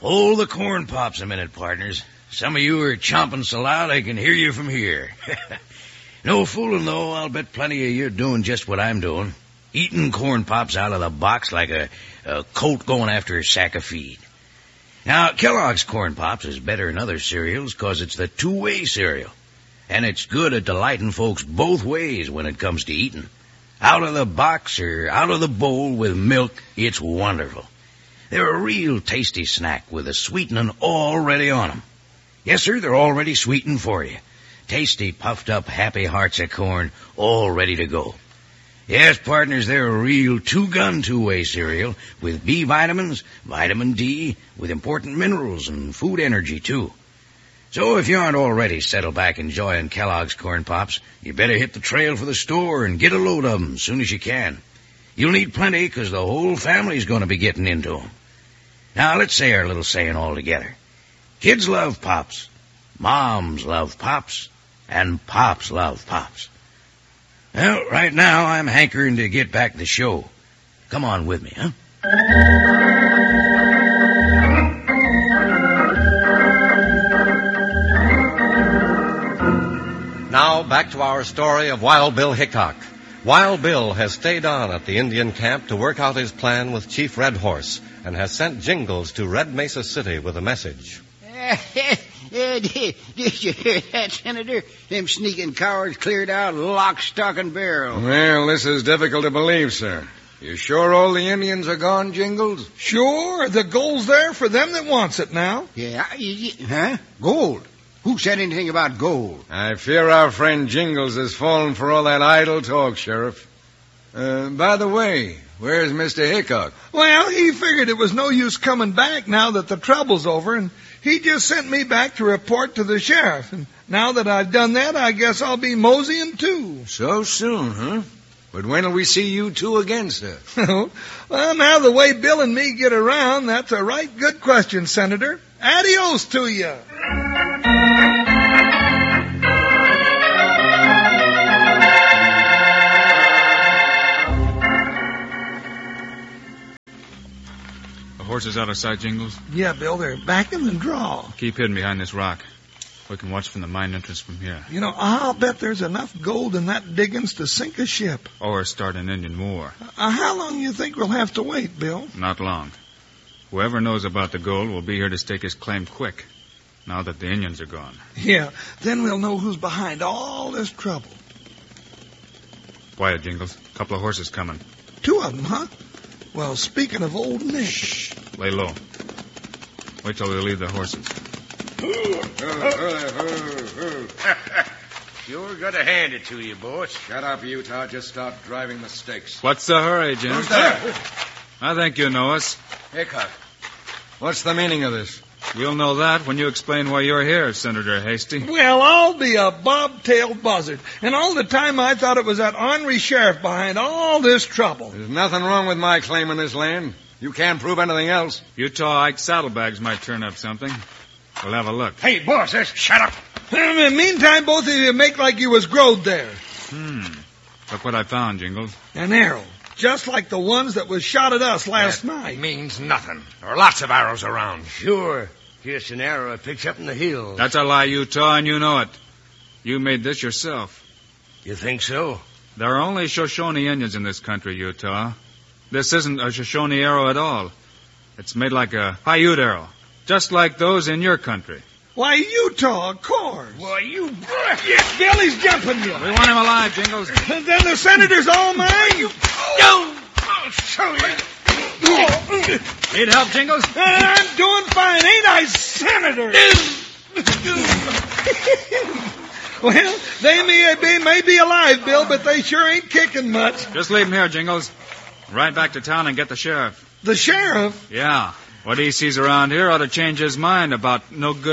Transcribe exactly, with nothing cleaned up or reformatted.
Hold the corn pops a minute, partners. Some of you are chomping so loud I can hear you from here. No fooling, though. I'll bet plenty of you are doing just what I'm doing. Eating corn pops out of the box like a, a colt going after a sack of feed. Now, Kellogg's Corn Pops is better than other cereals because it's the two-way cereal. And it's good at delighting folks both ways when it comes to eating. Out of the box or out of the bowl with milk, it's wonderful. They're a real tasty snack with a sweetening already on them. Yes, sir, they're already sweetened for you. Tasty, puffed-up, happy hearts of corn, all ready to go. Yes, partners, they're a real two-gun, two-way cereal with B vitamins, vitamin D, with important minerals and food energy, too. So if you aren't already settled back enjoying Kellogg's Corn Pops, you better hit the trail for the store and get a load of them as soon as you can. You'll need plenty because the whole family's going to be getting into them. Now, let's say our little saying all together. Kids love Pops, moms love Pops, and Pops love Pops. Well, right now I'm hankering to get back to the show. Come on with me, huh? Now, back to our story of Wild Bill Hickok. Wild Bill has stayed on at the Indian camp to work out his plan with Chief Red Horse and has sent Jingles to Red Mesa City with a message. Did you hear that, Senator? Them sneaking cowards cleared out lock, stock, and barrel. Well, this is difficult to believe, sir. You sure all the Indians are gone, Jingles? Sure. The gold's there for them that wants it now. Yeah, you, you, huh? Gold? Who said anything about gold? I fear our friend Jingles has fallen for all that idle talk, Sheriff. Uh, by the way, where's Mister Hickok? Well, he figured it was no use coming back now that the trouble's over, and he just sent me back to report to the sheriff. And now that I've done that, I guess I'll be moseying too. So soon, huh? But when'll we see you two again, sir? Well, now the way Bill and me get around, that's a right good question, Senator. Adios to you. Horses out of sight, Jingles? Yeah, Bill, they're back in the draw. Keep hidden behind this rock. We can watch from the mine entrance from here. You know, I'll bet there's enough gold in that diggings to sink a ship. Or start an Indian war. Uh, how long do you think we'll have to wait, Bill? Not long. Whoever knows about the gold will be here to stake his claim quick, now that the Indians are gone. Yeah, then we'll know who's behind all this trouble. Quiet, Jingles. Couple of horses coming. Two of them, huh? Well, speaking of Old Nick... Shh. Lay low. Wait till we leave the horses. Sure got to hand it to you, boss. Shut up, Utah. Just stop driving the stakes. What's the hurry, Jim? Who's that? I think you know us. Hickok. What's the meaning of this? We'll know that when you explain why you're here, Senator Hasty. Well, I'll be a bobtailed buzzard. And all the time I thought it was that ornery sheriff behind all this trouble. There's nothing wrong with my claim on this land. You can't prove anything else. Utah Ike Saddlebags might turn up something. We'll have a look. Hey, boss, shut up. In the meantime, both of you make like you was growed there. Hmm. Look what I found, Jingles. An arrow. Just like the ones that was shot at us last that night. Means nothing. There are lots of arrows around. Sure. Just an arrow I picked up in the hills. That's a lie, Utah, and you know it. You made this yourself. You think so? There are only Shoshone Indians in this country, Utah. This isn't a Shoshone arrow at all. It's made like a Paiute arrow, just like those in your country. Why, Utah, of course. Why, you... Yes, Billy's jumping you. We want him alive, Jingles. And then the senator's all mine. You... No! I'll show you. Need help, Jingles? I'm doing fine, ain't I, Senator? Well, they may be, may be alive, Bill, but they sure ain't kicking much. Just leave him here, Jingles. Ride back to town and get the sheriff. The sheriff? Yeah. What he sees around here ought to change his mind about no good